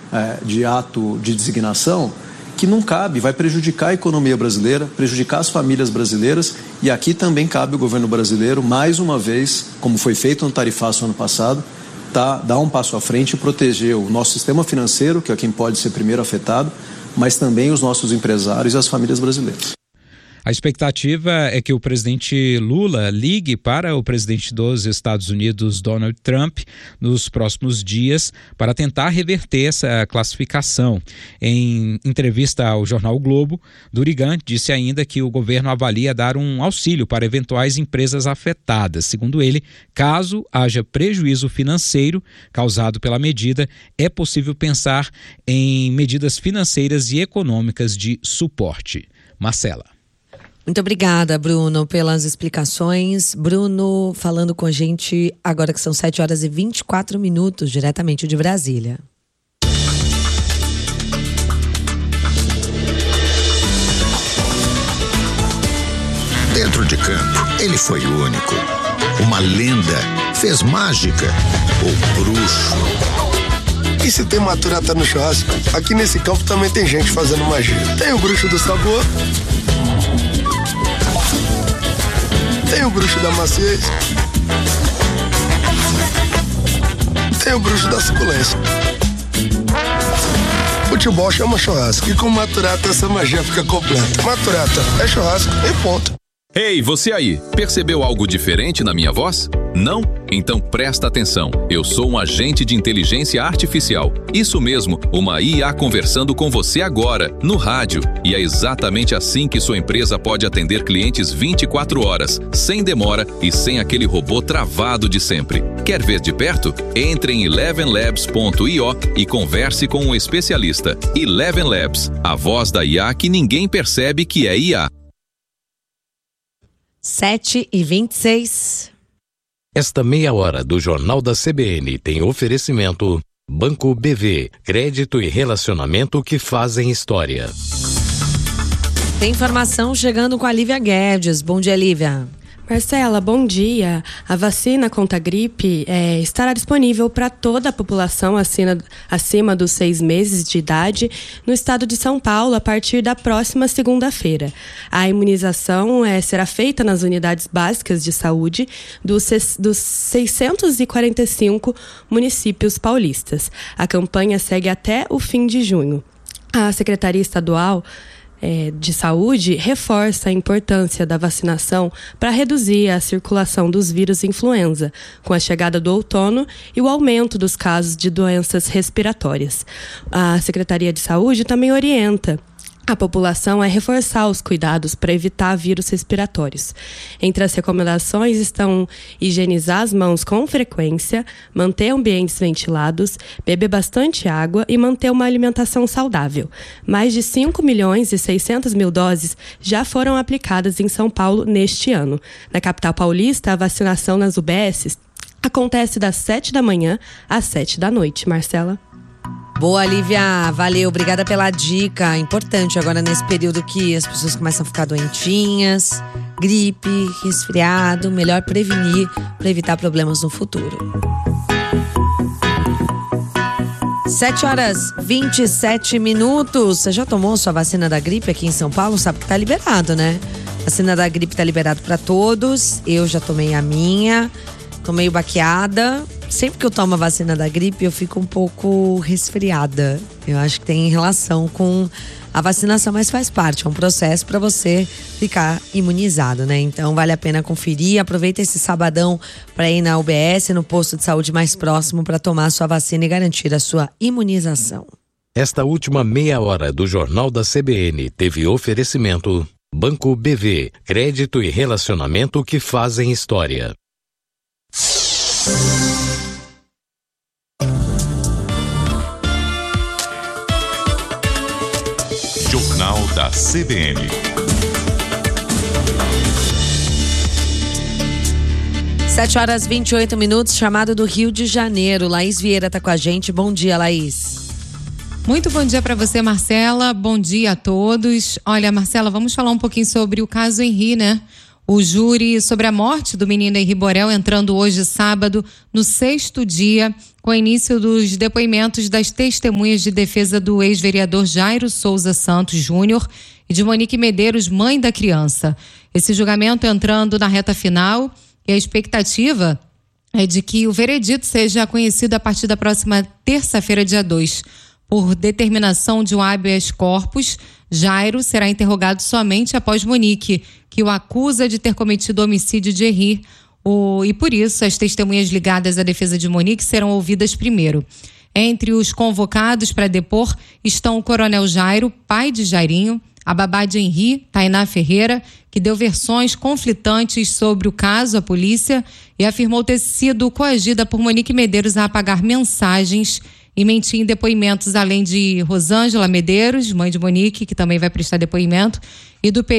de ato de designação que não cabe, vai prejudicar a economia brasileira, prejudicar as famílias brasileiras, e aqui também cabe ao governo brasileiro, mais uma vez, como foi feito no tarifaço ano passado, dar um passo à frente e proteger o nosso sistema financeiro, que é quem pode ser primeiro afetado, mas também os nossos empresários e as famílias brasileiras. A expectativa é que o presidente Lula ligue para o presidente dos Estados Unidos, Donald Trump, nos próximos dias para tentar reverter essa classificação. Em entrevista ao jornal o Globo, Durigan disse ainda que o governo avalia dar um auxílio para eventuais empresas afetadas. Segundo ele, caso haja prejuízo financeiro causado pela medida, é possível pensar em medidas financeiras e econômicas de suporte. Marcela. Muito obrigada, Bruno, pelas explicações. Bruno falando com a gente agora que são 7h24, diretamente de Brasília. Dentro de campo, ele foi único. Uma lenda, fez mágica ou bruxo. E se tem maturata no churrasco, aqui nesse campo também tem gente fazendo magia. Tem o bruxo do sabor, tem o bruxo da maciez, tem o bruxo da suculência. Futebol chama churrasco e com Maturata essa magia fica completa. Maturata é churrasco e ponto. Ei, você aí, percebeu algo diferente na minha voz? Não? Então presta atenção, eu sou um agente de inteligência artificial. Isso mesmo, uma IA conversando com você agora, no rádio. E é exatamente assim que sua empresa pode atender clientes 24 horas, sem demora e sem aquele robô travado de sempre. Quer ver de perto? Entre em elevenlabs.io e converse com um especialista. Eleven Labs, a voz da IA que ninguém percebe que é IA. 7h26. Esta meia hora do Jornal da CBN tem oferecimento Banco BV, crédito e relacionamento que fazem história. Tem informação chegando com a Lívia Guedes. Bom dia, Lívia. Marcela, bom dia. A vacina contra a gripe estará disponível para toda a população acima dos 6 meses de idade no estado de São Paulo a partir da próxima segunda-feira. A imunização será feita nas unidades básicas de saúde dos 645 municípios paulistas. A campanha segue até o fim de junho. A Secretaria Estadual de Saúde reforça a importância da vacinação para reduzir a circulação dos vírus influenza, com a chegada do outono e o aumento dos casos de doenças respiratórias. A Secretaria de Saúde também orienta a população a reforçar os cuidados para evitar vírus respiratórios. Entre as recomendações estão higienizar as mãos com frequência, manter ambientes ventilados, beber bastante água e manter uma alimentação saudável. Mais de 5.600.000 doses já foram aplicadas em São Paulo neste ano. Na capital paulista, a vacinação nas UBSs acontece das 7 da manhã às 7 da noite. Marcela? Boa, Lívia. Valeu. Obrigada pela dica. Importante agora nesse período que as pessoas começam a ficar doentinhas, gripe, resfriado. Melhor prevenir para evitar problemas no futuro. 7h27. Você já tomou sua vacina da gripe aqui em São Paulo? Sabe que tá liberado, né? A vacina da gripe tá liberado para todos. Eu já tomei a minha. Tô meio baqueada. Sempre que eu tomo a vacina da gripe, eu fico um pouco resfriada. Eu acho que tem relação com a vacinação, mas faz parte. É um processo para você ficar imunizado, né? Então vale a pena conferir. Aproveita esse sabadão para ir na UBS, no posto de saúde mais próximo, para tomar a sua vacina e garantir a sua imunização. Esta última meia hora do Jornal da CBN teve oferecimento Banco BV, crédito e relacionamento que fazem história. Jornal da CBN. Sete horas 28 minutos, chamado do Rio de Janeiro. Laís Vieira está com a gente. Bom dia, Laís. Muito bom dia para você, Marcela. Bom dia a todos. Olha, Marcela, vamos falar um pouquinho sobre o caso Henri, né? O júri sobre a morte do menino Henri Borel entrando hoje, sábado, no 6º dia, com o início dos depoimentos das testemunhas de defesa do ex-vereador Jairo Souza Santos Júnior e de Monique Medeiros, mãe da criança. Esse julgamento entrando na reta final e a expectativa é de que o veredito seja conhecido a partir da próxima terça-feira, dia 2. Por determinação de um habeas corpus, Jairo será interrogado somente após Monique, que o acusa de ter cometido homicídio de Henri. E por isso, as testemunhas ligadas à defesa de Monique serão ouvidas primeiro. Entre os convocados para depor estão o coronel Jairo, pai de Jairinho, a babá de Henri, Tainá Ferreira, que deu versões conflitantes sobre o caso à polícia e afirmou ter sido coagida por Monique Medeiros a apagar mensagens e mentir em depoimentos, além de Rosângela Medeiros, mãe de Monique, que também vai prestar depoimento, e do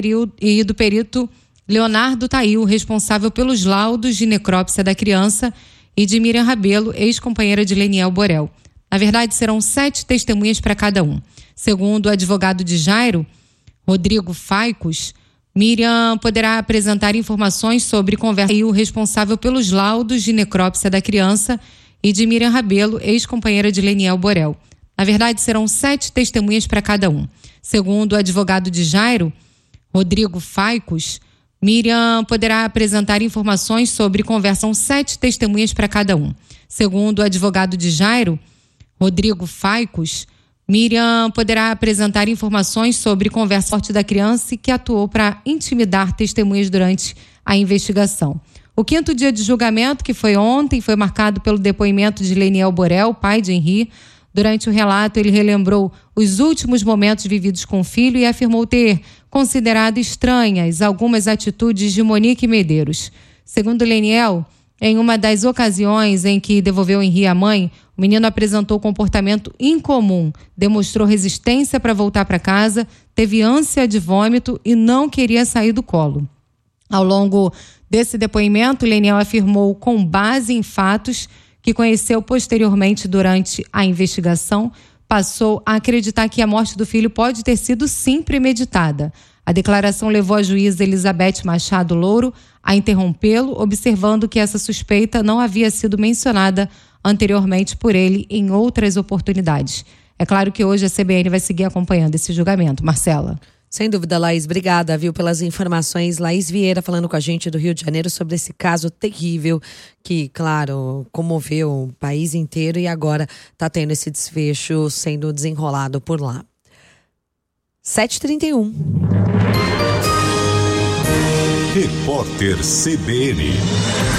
perito Leonardo Tail, responsável pelos laudos de necrópsia da criança, e de Miriam Rabelo, ex-companheira de Leniel Borel. Na verdade, serão 7 testemunhas para cada um. Segundo o advogado de Jairo, Rodrigo Faicos, Miriam poderá apresentar informações sobre conversa e o responsável pelos laudos de necrópsia da criança e de Miriam Rabelo, ex-companheira de Leniel Borel. Na verdade, serão 7 testemunhas para cada um. Segundo o advogado de Jairo, Rodrigo Faicos, Miriam poderá apresentar informações sobre conversa. São 7 testemunhas para cada um. Segundo o advogado de Jairo, Rodrigo Faicos, Miriam poderá apresentar informações sobre conversa forte da criança e que atuou para intimidar testemunhas durante a investigação. O 5º dia de julgamento, que foi ontem, foi marcado pelo depoimento de Leniel Borel, pai de Henri. Durante o relato, ele relembrou os últimos momentos vividos com o filho e afirmou ter considerado estranhas algumas atitudes de Monique Medeiros. Segundo Leniel, em uma das ocasiões em que devolveu Henri à mãe, o menino apresentou comportamento incomum, demonstrou resistência para voltar para casa, teve ânsia de vômito e não queria sair do colo. Ao longo desse depoimento, Leniel afirmou, com base em fatos que conheceu posteriormente durante a investigação, passou a acreditar que a morte do filho pode ter sido sim premeditada. A declaração levou a juíza Elizabeth Machado Louro a interrompê-lo, observando que essa suspeita não havia sido mencionada anteriormente por ele em outras oportunidades. É claro que hoje a CBN vai seguir acompanhando esse julgamento. Marcela. Sem dúvida, Laís. Obrigada, pelas informações. Laís Vieira falando com a gente do Rio de Janeiro sobre esse caso terrível que, claro, comoveu o país inteiro e agora está tendo esse desfecho sendo desenrolado por lá. 7h31. Repórter CBN.